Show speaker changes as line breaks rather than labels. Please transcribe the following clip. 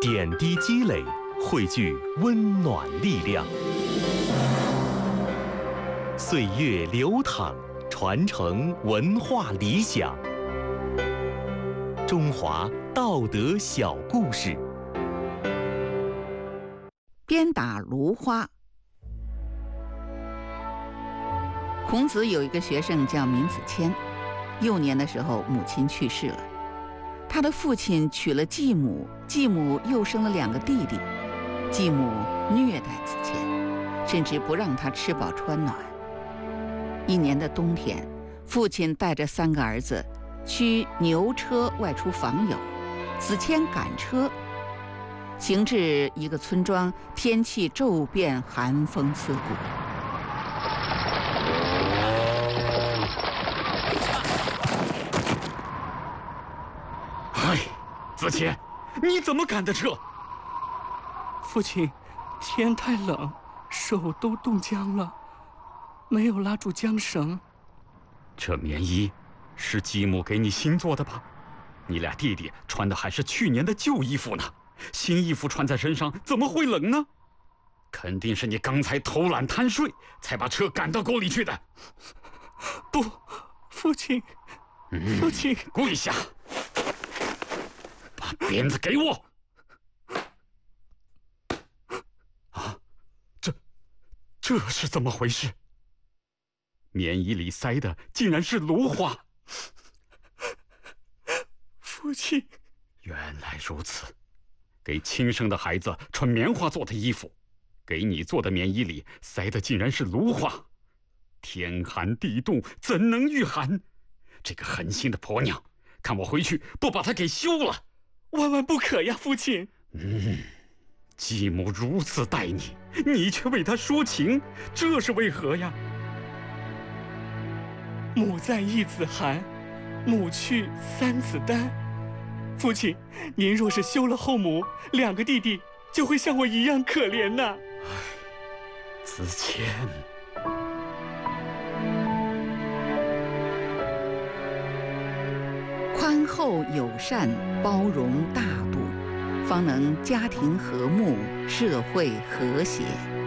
点滴积累，汇聚温暖力量。岁月流淌，传承文化理想。中华道德小故事。
鞭打芦花。孔子有一个学生叫闵子骞，幼年的时候母亲去世了，他的父亲娶了继母，继母又生了2个弟弟，继母虐待子骞，甚至不让他吃饱穿暖。一年的冬天，父亲带着3个儿子驱牛车外出访友，子骞赶车，行至一个村庄，天气骤变，寒风刺骨。
子骞，你怎么赶的车？
父亲，天太冷，手都冻僵了，没有拉住缰绳。
这棉衣是继母给你新做的吧？你俩弟弟穿的还是去年的旧衣服呢，新衣服穿在身上怎么会冷呢？肯定是你刚才偷懒贪睡，才把车赶到沟里去的。
不，父亲，父亲，
跪下！把鞭子给我！啊，这是怎么回事？棉衣里塞的竟然是芦花！
父亲，
原来如此，给亲生的孩子穿棉花做的衣服，给你做的棉衣里塞的竟然是芦花！天寒地冻，怎能御寒？这个狠心的婆娘，看我回去不把她给休了！
万万不可呀，父亲！
继母如此待你，你却为她说情，这是为何呀？
母在1子寒，母去3子丹。父亲，您若是休了后母，2个弟弟就会像我一样可怜呐。
子骞，
宽厚友善，包容大度，方能家庭和睦，社会和谐。